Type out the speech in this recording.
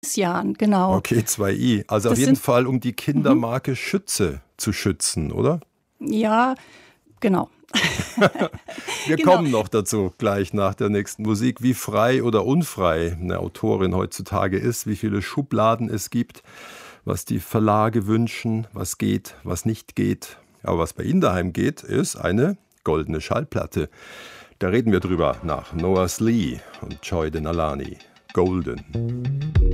Jahren, genau. Okay, 2i. Also auf jeden Fall, um die Kindermarke Schütze zu schützen, oder? Ja, genau. Wir kommen noch dazu, gleich nach der nächsten Musik, wie frei oder unfrei eine Autorin heutzutage ist, wie viele Schubladen es gibt, was die Verlage wünschen, was geht, was nicht geht. Aber was bei Ihnen daheim geht, ist eine goldene Schallplatte. Da reden wir drüber nach Noah Slee und Joy Denalani. Golden.